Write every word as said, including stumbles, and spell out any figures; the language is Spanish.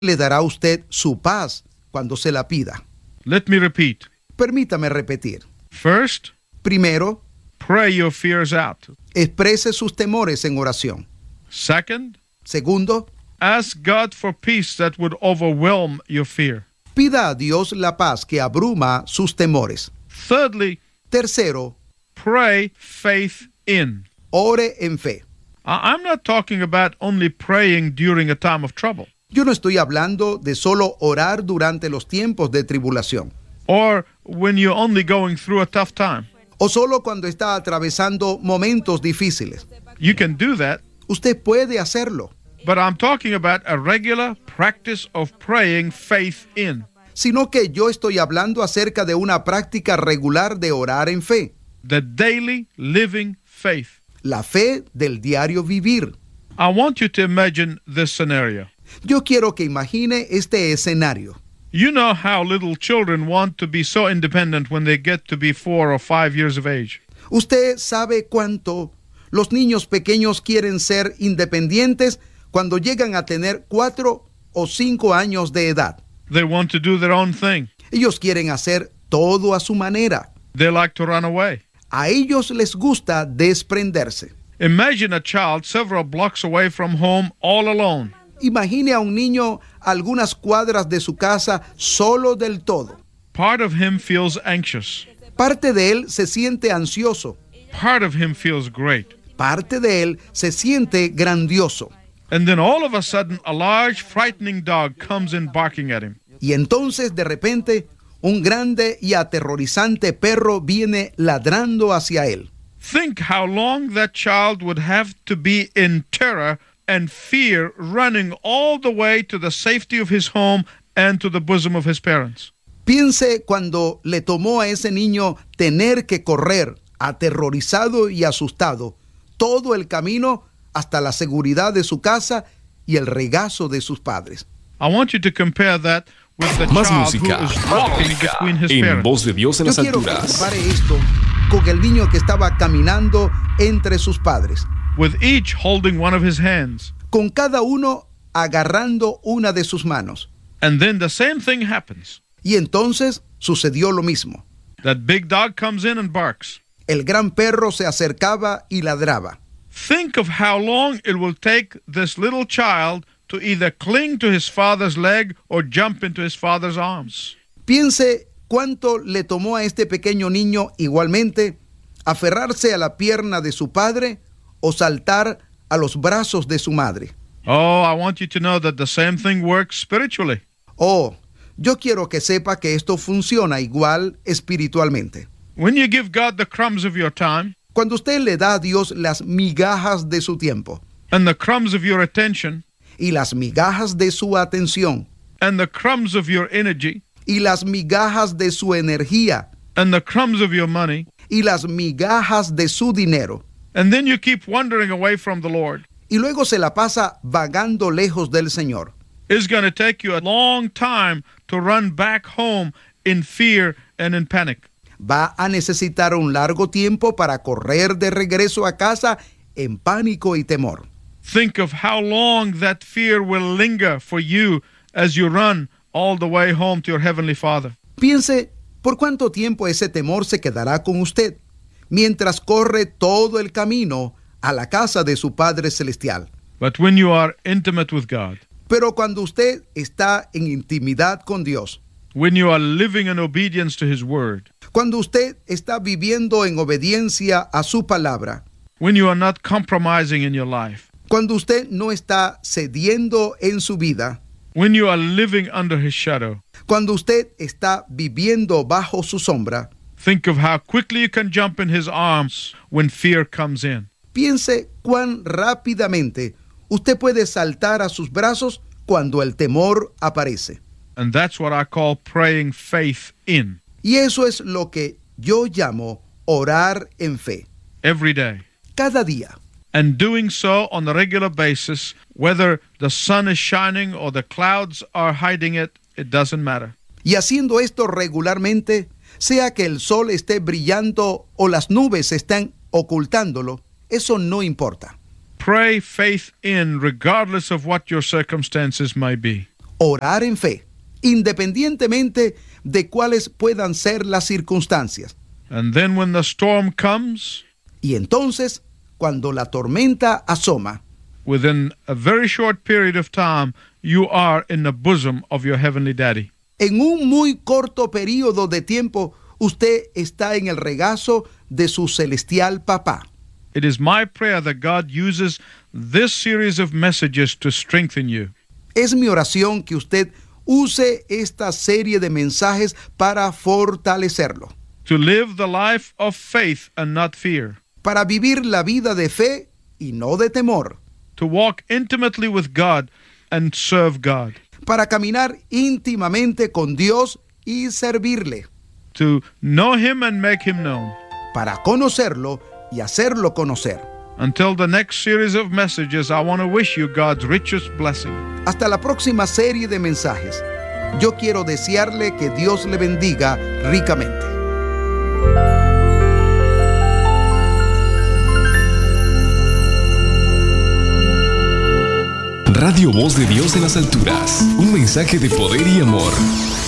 le dará a usted su paz cuando se la pida. Let me repeat. Permítame repetir. First, Primero, pray your fears out. exprese sus temores en oración. Second, Segundo, ask God for peace that would overwhelm your fear. pida a Dios la paz que abruma sus temores. Thirdly, Tercero, pray faith in. ore en fe. I- I'm not talking about only praying during a time of trouble Yo no estoy hablando de solo orar durante los tiempos de tribulación, or when you're only going through a tough time. o solo cuando está atravesando momentos difíciles. You can do that, Usted puede hacerlo, but I'm talking about a regular practice of praying faith in. sino que yo estoy hablando acerca de una práctica regular de orar en fe, The daily living faith. la fe del diario vivir. I want you to imagine this scenario. Yo quiero que imagine este escenario. You know how little children want to be so independent when they get to be four or five years of age. Usted sabe cuánto los niños pequeños quieren ser independientes cuando llegan a tener cuatro o cinco años de edad. They want to do their own thing. Ellos quieren hacer todo a su manera. They like to run away. A ellos les gusta desprenderse. Imagine a child several blocks away from home all alone. Imagine a un niño algunas cuadras de su casa solo del todo. Part of him feels anxious. Parte de él se siente ansioso. Part of him feels great. Parte de él se siente grandioso. And then all of a sudden, a large, frightening dog comes in barking at him. Y entonces de repente un grande y aterrorizante perro viene ladrando hacia él. Think how long that child would have to be in terror and fear, running all the way to the safety of his home and to the bosom of his parents. Piense cuando le tomó a ese niño tener que correr, aterrorizado y asustado, todo el camino hasta la seguridad de su casa y el regazo de sus padres. I want you to compare that with the Más child música, who is más walking música, between his en parents. voz de Dios en Yo las quiero que alturas. compare esto con el niño que estaba caminando entre sus padres, With each holding one of his hands. con cada uno agarrando una de sus manos. And then the same thing happens. Y entonces sucedió lo mismo. That big dog comes in and barks. El gran perro se acercaba y ladraba. Think of how long it will take this little child to either cling to his father's leg or jump into his father's arms. Piense cuánto le tomó a este pequeño niño igualmente aferrarse a la pierna de su padre o saltar a los brazos de su madre. Oh, I want you to know that the same thing works spiritually. Oh, yo quiero que sepa que esto funciona igual espiritualmente. When you give God the crumbs of your time Cuando usted le da a Dios las migajas de su tiempo and the crumbs of your attention y las migajas de su atención and the crumbs of your energy y las migajas de su energía and the crumbs of your money, y las migajas de su dinero, and then you keep wandering away from the Lord, y luego se la pasa vagando lejos del Señor, it's going to take you a long time to run back home in fear and in panic. va a necesitar un largo tiempo para correr de regreso a casa en pánico y temor. Think of how long that fear will linger for you as you run all the way home to your Heavenly Father. Piense por cuánto tiempo ese temor se quedará con usted mientras corre todo el camino a la casa de su Padre Celestial. But when you are intimate with God, Pero cuando usted está en intimidad con Dios, when you are living in obedience to His Word, cuando usted está viviendo en obediencia a su palabra, when you are not compromising in your life, cuando usted no está cediendo en su vida, when you are living under His shadow, cuando usted está viviendo bajo su sombra, think of how quickly you can jump in His arms when fear comes in. piense cuán rápidamente usted puede saltar a sus brazos cuando el temor aparece. And that's what I call praying faith in Y eso es lo que yo llamo orar en fe, every day. cada día. And doing so on a regular basis, whether the sun is shining or the clouds are hiding it, it doesn't matter. Y haciendo esto regularmente, sea que el sol esté brillando o las nubes estén ocultándolo, eso no importa. Pray faith in regardless of what your circumstances may be. Orar en fe, independientemente de cuáles puedan ser las circunstancias. And then when the storm comes, Y entonces, cuando la tormenta asoma, within a very short period of time, you are in the bosom of your heavenly daddy. en un muy corto periodo de tiempo, usted está en el regazo de su celestial papá. It is my prayer that God uses this series of messages to strengthen you. Es mi oración que usted use esta serie de mensajes para fortalecerlo, To live the life of faith and not fear. para vivir la vida de fe y no de temor, To walk intimately with God and serve God. para caminar íntimamente con Dios y servirle, To know Him and make Him known. para conocerlo y hacerlo conocer. Until the next series of messages, I want to wish you God's richest blessing. Hasta la próxima serie de mensajes. Yo quiero desearle que Dios le bendiga ricamente. Radio Voz de Dios en las alturas. Un mensaje de poder y amor.